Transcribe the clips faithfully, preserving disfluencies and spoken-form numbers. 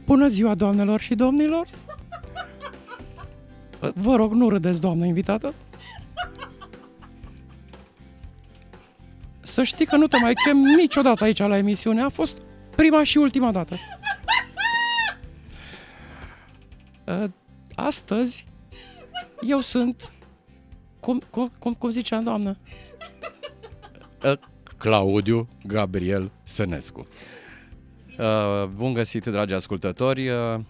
Bună ziua, doamnelor și domnilor! Vă rog, nu râdeți, doamnă invitată. Să știi că nu te mai chem niciodată aici la emisiune. A fost prima și ultima dată. Astăzi eu sunt... Cum, cum, cum, cum ziceam, doamnă? Claudiu Gabriel Sănescu. Bun găsit, dragi ascultători.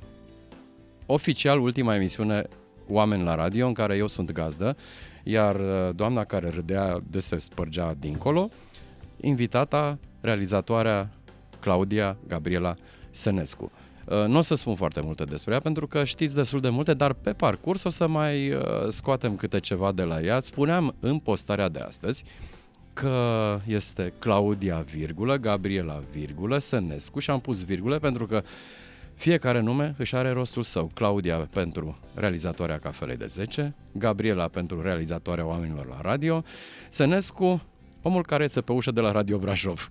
Oficial, ultima emisiune Oameni la Radio, în care eu sunt gazdă, iar doamna care râdea de se spărgea dincolo, invitata, realizatoarea Claudia Gabriela Sănescu. Nu o să spun foarte multe despre ea, pentru că știți destul de multe, dar pe parcurs o să mai scoatem câte ceva de la ea. Spuneam în postarea de astăzi că este Claudia, virgulă, Gabriela, virgulă, Sănescu, și am pus virgule pentru că fiecare nume își are rostul său. Claudia pentru realizatoarea Cafelei de zece, Gabriela pentru realizatoarea Oamenilor la Radio, Sănescu, omul care este pe ușă de la Radio Brașov.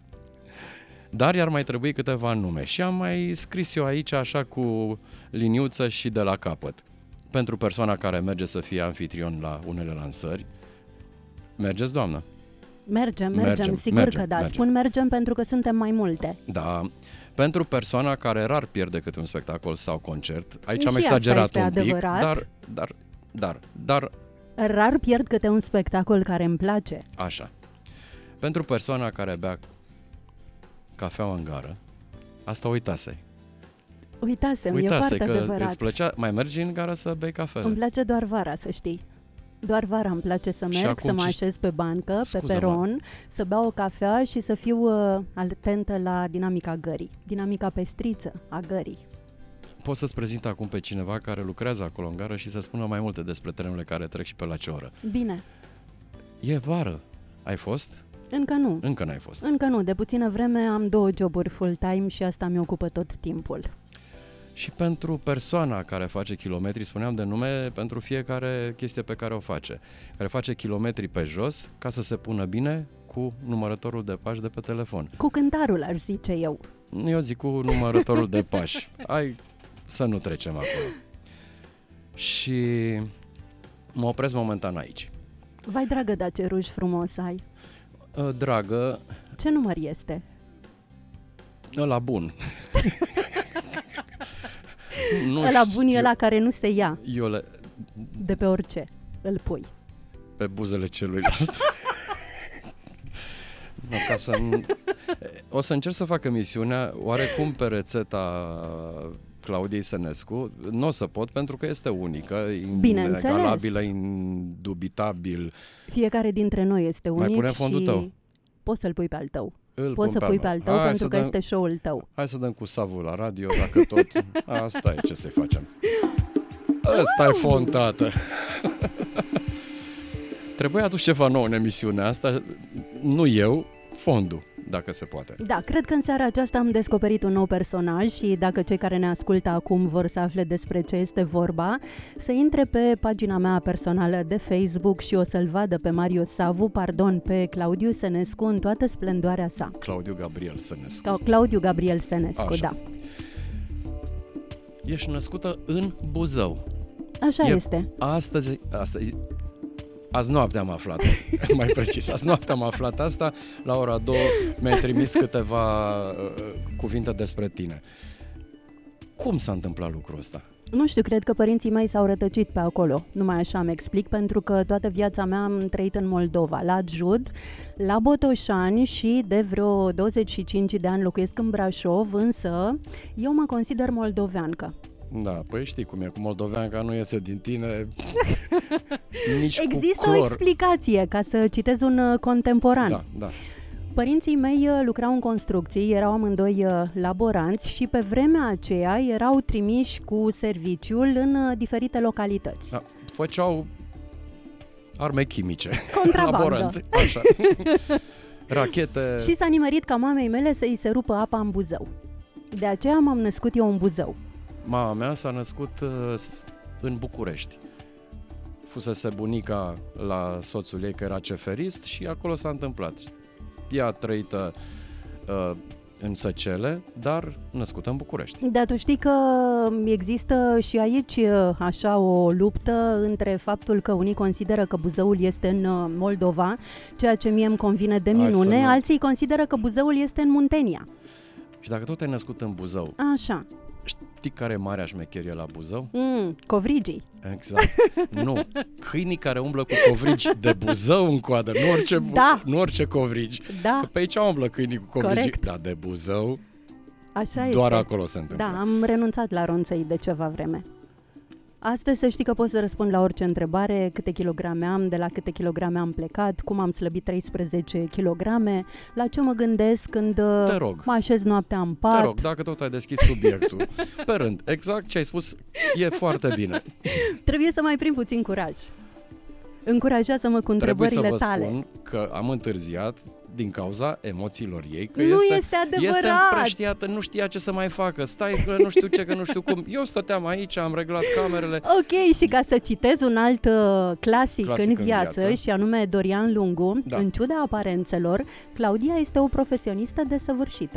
Dar i-ar mai trebui câteva nume și am mai scris eu aici așa cu liniuță și de la capăt. Pentru persoana care merge să fie anfitrion la unele lansări. Mergeți, doamnă? Mergem, mergem, mergem sigur mergem, că da. Mergem. Spun mergem pentru că suntem mai multe. Da. Pentru persoana care rar pierde câte un spectacol sau concert. Aici am exagerat un adevărat. pic, dar, dar, dar, dar... Rar pierd câte un spectacol care îmi place. Așa. Pentru persoana care bea cafeaua în gară, asta uitase. Uitasem, Uitase e foarte că adevărat. Îți plăcea, mai mergi în gară să bei cafea? Îmi place doar vara, să știi. Doar vara îmi place să merg, să mă așez pe bancă, Scuză-mă. pe peron, să beau o cafea și să fiu uh, atentă la dinamica gării, dinamica pestriță a gării. Poți să-ți prezint acum pe cineva care lucrează acolo în gară și să spună mai multe despre trenurile care trec și pe la ce oră. Bine. E vară. Ai fost? Încă nu. Încă n-ai fost. Încă nu. De puțină vreme am două joburi full-time și asta mi ocupă tot timpul. Și pentru persoana care face kilometri, spuneam de nume pentru fiecare chestie pe care o face, care face kilometri pe jos ca să se pună bine cu numărătorul de pași de pe telefon. Cu cântarul, aș zice eu. Eu zic cu numărătorul de pași. Hai să nu trecem acolo. Și mă opresc momentan aici. Vai, dragă, da, ce ruj frumos ai. Dragă... Ce număr este? Ăla bun. Nu ăla bun e ăla care nu se ia. Eu le... De pe orice îl pui. Pe buzele celuilalt. No, ca să nu... O să încerc să fac emisiunea oarecum pe rețeta Claudiei Sănescu. Nu o să pot pentru că este unică, inegalabilă, indubitabil. Fiecare dintre noi este unic. Mai punem fondul și tău. Poți să-l pui pe al tău. Îl Poți să pe pui pe al tău Hai pentru că dăm, este show-ul tău. Hai să dăm cu savul la radio, dacă tot. Asta e, ce să-i facem. Ăsta e fond, tată. Trebuie adus ceva nou în emisiunea asta. Nu eu, fondul, dacă se poate. Da, cred că în seara aceasta am descoperit un nou personaj și dacă cei care ne ascultă acum vor să afle despre ce este vorba, să intre pe pagina mea personală de Facebook și o să-l vadă pe Marius Savu, pardon, pe Claudiu Sănescu în toată splendoarea sa. Claudiu Gabriel Sănescu. Claudiu Gabriel Sănescu, Așa. Da. Ești născută în Buzău. Așa e, este. Astăzi, astăzi, azi noapte am aflat, mai precis, azi noapte am aflat asta, la ora două mi-ai trimis câteva uh, cuvinte despre tine. Cum s-a întâmplat lucrul ăsta? Nu știu, cred că părinții mei s-au rătăcit pe acolo, numai așa îmi explic, pentru că toată viața mea am trăit în Moldova, la Giud, la Botoșani și de vreo douăzeci și cinci de ani locuiesc în Brașov, însă eu mă consider moldoveancă. Da, păi știi cum e, cu moldoveanca nu iese din tine nici Există cu clor. o explicație, ca să citez un contemporan. Da, da. Părinții mei lucrau în construcții, erau amândoi laboranți și pe vremea aceea erau trimiși cu serviciul în diferite localități. Da, făceau arme chimice. Contrabandă. Laboranți, așa. Rachete. Și s-a nimerit ca mamei mele să-i se rupă apa în Buzău. De aceea m-am născut eu în Buzău. Mama mea s-a născut uh, în București. Fusese bunica la soțul ei, că era ceferist, și acolo s-a întâmplat. Ea a trăit uh, în Săcele, dar născută în București. Dar tu știi că există și aici așa o luptă între faptul că unii consideră că Buzăul este în Moldova, ceea ce mie îmi convine de minune, alții consideră că Buzăul este în Muntenia. Și dacă tot ai născut în Buzău, așa. Știi care e marea șmecherie la Buzău? Mm, covrigii. Exact. Nu, câinii care umblă cu covrigi de Buzău în coadă, nu orice, da. nu orice covrigi. Da. Că pe aici umblă câinii cu covrigi, corect. dar de Buzău așa doar este. acolo se întâmplă. Da, am renunțat la ronțăi de ceva vreme. Astăzi să știi că pot să răspund la orice întrebare, câte kilograme am, de la câte kilograme am plecat, cum am slăbit treisprezece kilograme, la ce mă gândesc când Te rog. mă așez noaptea în pat. Te rog, dacă tot ai deschis subiectul, pe rând, exact ce ai spus e foarte bine. Trebuie să mai prind puțin curaj. Încurajează-mă cu întrebările tale. Trebuie să vă tale. spun că am întârziat din cauza emoțiilor ei, că nu este, este adevărat. este împrăștiată, nu știa ce să mai facă, stai că nu știu ce, că nu știu cum. Eu stăteam aici, am reglat camerele. Ok, și ca să citez un alt uh, clasic, clasic în, viață, în viață, și anume Dorian Lungu, da. În ciuda aparențelor, Claudia este o profesionistă desăvârșită.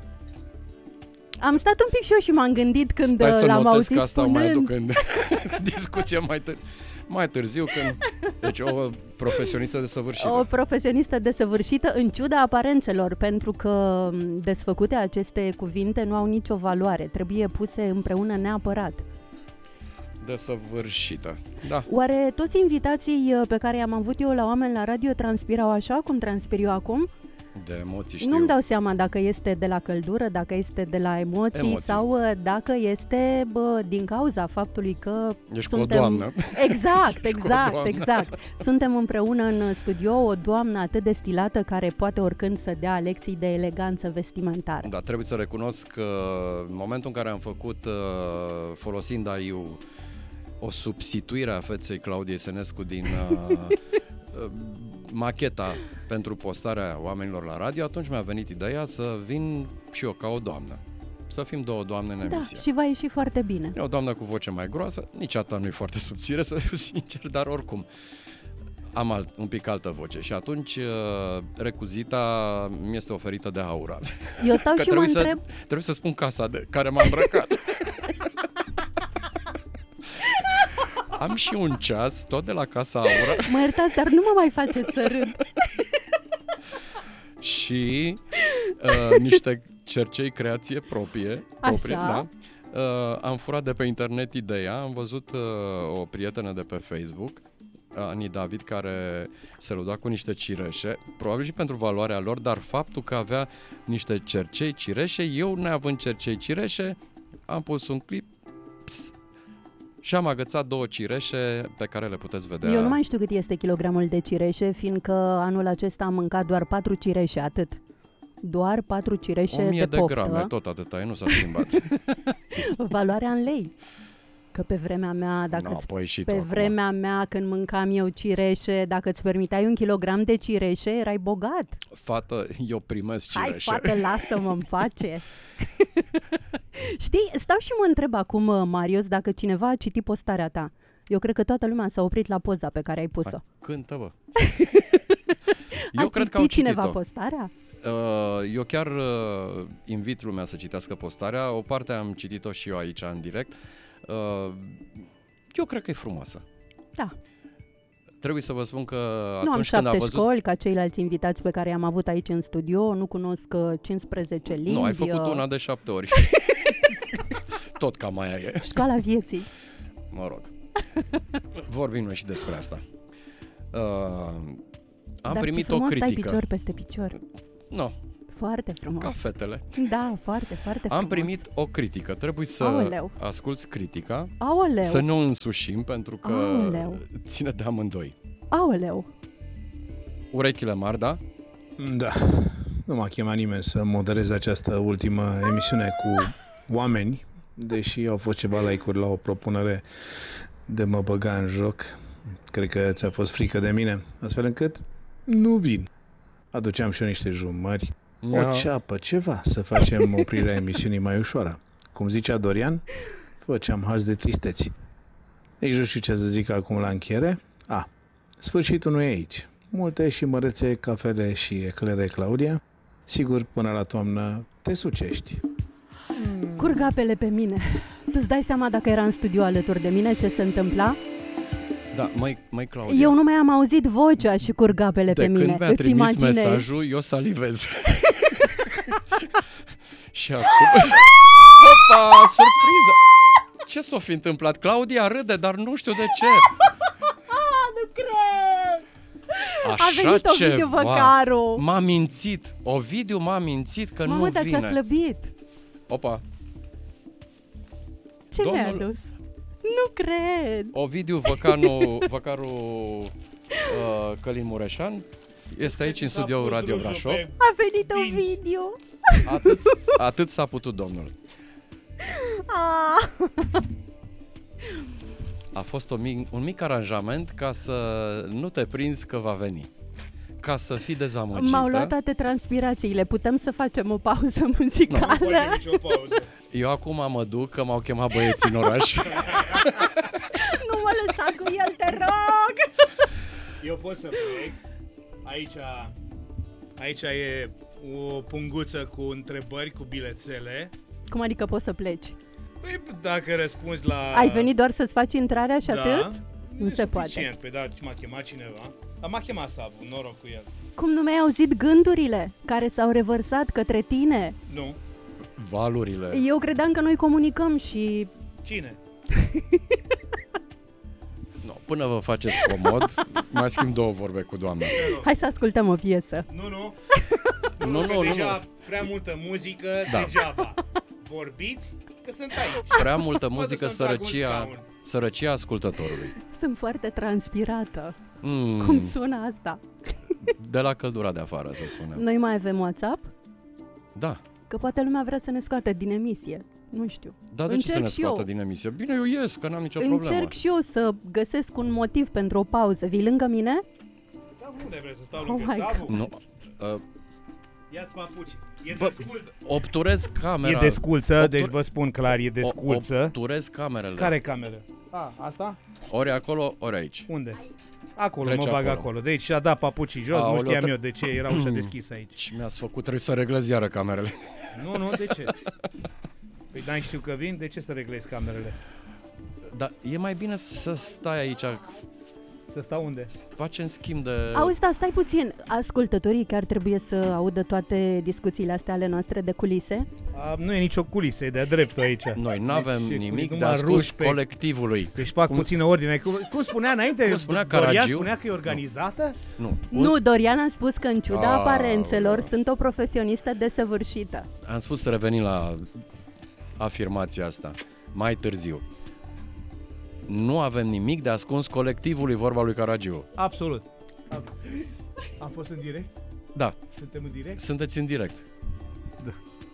Am stat un pic și eu și m-am gândit când Stai să l-am notez auzit că asta spunând... mai aduc în discuție mai târziu. Mai târziu când... Deci o profesionistă desăvârșită. O profesionistă desăvârșită în ciuda aparențelor, pentru că desfăcute aceste cuvinte nu au nicio valoare, trebuie puse împreună neapărat. Desăvârșită, da. Oare toți invitații pe care i-am avut eu la Oameni la Radio transpirau așa cum transpir eu acum? De emoții știu. Nu-mi dau seama dacă este de la căldură, dacă este de la emoții, emoții. sau dacă este bă, din cauza faptului că ești suntem... cu o doamnă. Exact, exact, exact. Suntem împreună în studio, o doamnă atât de stilată care poate oricând să dea lecții de eleganță vestimentară. Da, trebuie să recunosc că în momentul în care am făcut, folosind A I-ul, o substituire a feței Claudiei Sănescu din macheta pentru postarea oamenilor la radio, atunci mi-a venit ideea să vin și eu ca o doamnă. Să fim două doamne în emisie. Da, și va ieși foarte bine. E o doamnă cu voce mai groasă, nici a ta nu e foarte subțire, să fiu sincer, dar oricum am alt, un pic altă voce și atunci recuzita mi este oferită de Aura. Eu stau și mă să, întreb... Trebuie să spun casa de care m-am îmbrăcat. Am și un ceas, tot de la Casa Aura. Mă iertați, dar nu mă mai faceți să râd. Și uh, niște cercei creație proprie. proprie da? uh, am furat de pe internet ideea, am văzut uh, o prietenă de pe Facebook, Ani David, care se lăuda cu niște cireșe, probabil și pentru valoarea lor, dar faptul că avea niște cercei cireșe, eu neavând cercei cireșe, am pus un clip, ps, și am agățat două cireșe pe care le puteți vedea. Eu nu mai știu cât este kilogramul de cireșe, fiindcă anul acesta am mâncat doar patru cireșe, atât. Doar patru cireșe o mie de, de poftă. grame, tot atâta, nu s-a schimbat. Valoarea în lei. Că pe vremea mea, dacă no, păi și pe tu, vremea acum. mea când mâncam eu cireșe, dacă îți permiteai un kilogram de cireșe, erai bogat. Fată, eu primesc cireșe. Hai, fată, lasă-mă în pace. Știi, stau și mă întreb acum, Marius, dacă cineva a citit postarea ta. Eu cred că toată lumea s-a oprit la poza pe care ai pus-o. Hai, cântă, bă. Eu a cred că au cineva citit-o. Postarea? Uh, eu chiar uh, invit lumea să citească postarea. O parte am citit-o și eu aici în direct. Uh, eu cred că e frumoasă. Da. Trebuie să vă spun că nu atunci am când a șapte văzut... școli ca ceilalți invitați pe care i-am avut aici în studio, nu cunosc cincisprezece limbi. Nu, ai făcut una de șapte ori. Tot cam aia e. Școala vieții. Mă rog. Vorbim noi și despre asta. Uh, am Dar primit ce o frumos critică. stai picior peste picior. No. Foarte frumos. Ca fetele. Da, foarte, foarte frumos. Am primit o critică. Trebuie să Aoleu. asculți critica. Aoleu. Să nu însușim, pentru că Aoleu. ține de amândoi. Aoleu. Urechile mari, da? Da. Nu m-a chemat nimeni să moderez această ultimă emisiune cu oameni, deși au fost ceva like-uri la o propunere de mă băga în joc. Cred că ți-a fost frică de mine, astfel încât nu vin. Aduceam și eu niște jumări, no. o ceapă, ceva, să facem oprirea emisiunii mai ușoară. Cum zicea Dorian, făceam haz de tristeți. Nici nu știu ce să zic acum la încheiere. A, sfârșitul nu e aici. Multe și mărețe cafele și eclere, Claudia. sigur, până la toamnă te sucești. Curg apele pe mine. Tu-ți dai seama dacă era în studio alături de mine ce se întâmpla? Da, măi, măi Claudia. Eu nu mai am auzit vocea și curg apele de pe mine. De când mi-a Îți trimis imaginezi? mesajul, eu salivez. Și acum... Opa, surpriză! Ce s-o fi întâmplat? Claudia râde, dar nu știu de ce. Nu cred! Așa A venit ceva. Ovidiu Văcaru. M-a mințit. Ovidiu m-a mințit că Mamă, nu dar vine. ce-a slăbit. Opa. Ce Domnul... ne-a adus? Nu cred. Ovidiu Văcanu, Văcaru uh, Călin Mureșan este aici în studioul Radio Brașov. A venit Ovidiu. Atât, atât s-a putut, domnul. Ah. A fost un mic, un mic aranjament ca să nu te prinzi că va veni. Ca să fii dezamăgită. M-au luat toate transpirațiile. Putem să facem o pauză muzicală? Nu facem nicio pauză. Eu acum mă duc, că m-au chemat băieții în oraș. Nu mă lăsa cu el, te rog! Eu pot să plec. Aici, aici e o punguță cu întrebări, cu bilețele. Cum adică poți să pleci? Păi dacă răspunzi la... Ai venit doar să-ți faci intrarea și da, atât? Nu se poate. Păi da, m-a chemat cineva. Dar m-a chemat Savu, noroc cu el. Cum nu mi-ai auzit gândurile care s-au revărsat către tine? Nu. Valurile. Eu credeam că noi comunicăm și... Cine? No, până vă faceți comod, mai schimb două vorbe cu doamna. Hai să ascultăm o piesă. Nu, nu. Nu, nu, nu, deja nu. prea multă muzică, Da. degeaba. Vorbiți că sunt aici. Prea multă Poate muzică, să-mi trag un sărăcia, scaun. sărăcia ascultătorului. Sunt foarte transpirată. Mm, Cum sună asta? de la căldura de afară, să spunem. Noi mai avem WhatsApp? Da. Că poate lumea vrea să ne scoată din emisie. Nu știu. Dar de Încerc ce să ne și eu. scoată din emisie? Bine, eu ies, că n-am nicio problemă. Încerc și eu să găsesc un motiv pentru o pauză. Vii lângă mine? Dar unde vrei să stau Oh lângă my Savu? Nu. Uh, Ia-ți papuci. E bă, descult. obturez camera. E desculță, Obtur- deci vă spun clar, e desculță. Obturez camerele. Care cameră? A, asta? Ori acolo, ori aici. Unde? Acolo, Trece mă bag acolo. acolo. Deci a dat papucii jos, Aoleu, nu știam tre- eu de ce era ușa deschisă aici. Și mi-ați făcut, trebuie să reglez iară camerele. Nu, nu, de ce? Păi n-ai știu că vin, de ce să reglezi camerele? Dar e mai bine să stai aici. Să stau unde? Facem schimb de... Auzi, da, stai puțin. Ascultătorii chiar trebuie să audă toate discuțiile astea ale noastre de culise. A, nu e nicio culisă, e de-a dreptul aici. Noi n-avem Deci, nimic numai de ascuns ruși pe- colectivului. Deci fac Cum- puțină ordine. Cum, cum spunea înainte? Cum spunea Dorian Caragiu? spunea că e organizată? Nu. Nu, Dorian a spus că în ciuda Aoleu. aparențelor sunt o profesionistă desăvârșită. Am spus să revenim la afirmația asta mai târziu. Nu avem nimic de ascuns colectivului, vorba lui Caragiu. Absolut. Am, am fost în direct? Da, Suntem în direct? sunteți în direct. Da.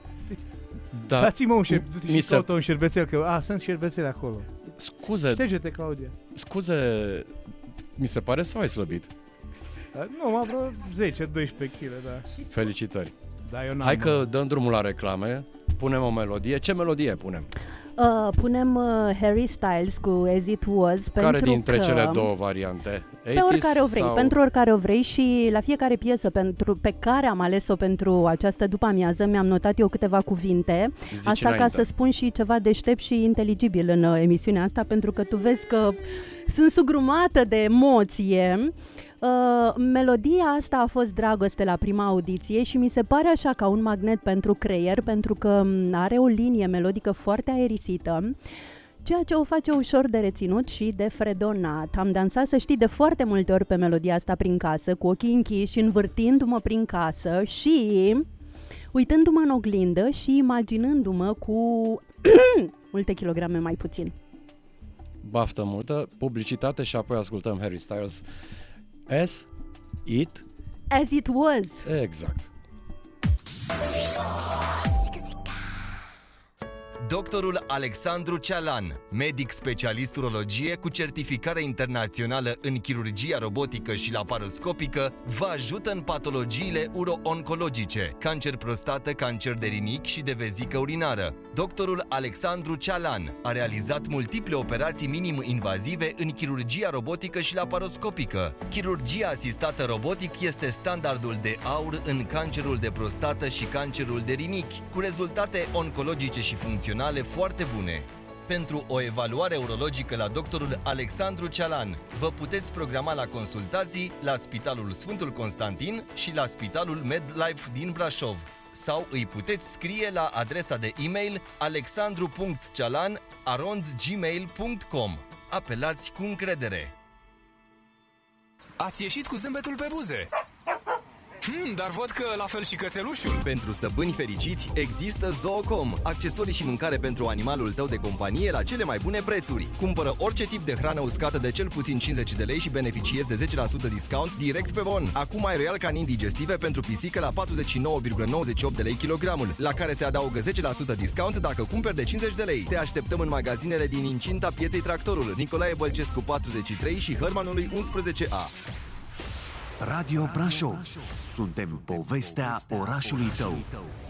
Da, Dați-mă un, șer- mi și se- caută un șervețel, că a, sunt șervețele acolo. scuze, Șterge-te, Claudia. scuze, mi se pare sau ai slăbit? Da, nu, m-am vreo zece doisprezece kilograme, da. Felicitări. Da, eu n-am. Hai că dăm drumul la reclame, punem o melodie. Ce melodie punem? Uh, punem uh, Harry Styles cu As It Was Care pentru dintre că... cele două variante? Pe oricare o vrei, sau... pentru oricare o vrei și la fiecare piesă pentru, pe care am ales-o pentru această după-amiază mi-am notat eu câteva cuvinte. Zici Asta înainte. ca să spun și ceva deștept și inteligibil în uh, emisiunea asta, pentru că tu vezi că sunt sugrumată de emoție. Uh, melodia asta a fost dragoste la prima audiție și mi se pare așa ca un magnet pentru creier, pentru că m, are o linie melodică foarte aerisită, ceea ce o face ușor de reținut și de fredonat. Am dansat, să știi, de foarte multe ori pe melodia asta prin casă, cu ochii închiși, învârtindu-mă prin casă și uitându-mă în oglindă și imaginându-mă cu multe kilograme mai puțin. Baftă multă, publicitate și apoi ascultăm Harry Styles. As It... As It Was. Exact. Doctorul Alexandru Cealan, medic specialist urologie cu certificare internațională în chirurgia robotică și laparoscopică, vă ajută în patologiile uro-oncologice, cancer prostată, cancer de rinichi și de vezică urinară. Doctorul Alexandru Cealan a realizat multiple operații minim-invazive în chirurgia robotică și laparoscopică. Chirurgia asistată robotic este standardul de aur în cancerul de prostată și cancerul de rinichi, cu rezultate oncologice și funcționale foarte bune. Pentru o evaluare urologică la doctorul Alexandru Cealan, vă puteți programa la consultații la Spitalul Sfântul Constantin și la Spitalul MedLife din Brașov. Sau îi puteți scrie la adresa de e-mail alexandru punct cealan arond gmail punct com. Apelați cu încredere! Ați ieșit cu zâmbetul pe buze! Hmm, dar văd că la fel și cățelușul. Pentru stăpâni fericiți există Zoocom, accesorii și mâncare pentru animalul tău de companie la cele mai bune prețuri. Cumpără orice tip de hrană uscată de cel puțin cincizeci de lei și beneficiezi de zece la sută discount direct pe bon. Acum ai Royal Canin digestive pentru pisică la patruzeci și nouă virgulă nouăzeci și opt de lei kilogramul, la care se adaugă zece la sută discount dacă cumperi de cincizeci de lei. Te așteptăm în magazinele din incinta Pieței Tractorul, Nicolae Bălcescu patruzeci și trei și Hărmanului unsprezece A. Radio Brașov. Suntem povestea orașului tău.